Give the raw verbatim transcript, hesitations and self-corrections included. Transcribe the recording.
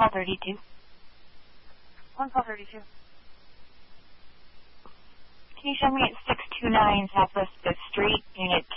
call thirty-two. One call thirty-two. Can you show me at six two nine Southwest fifth Street, Unit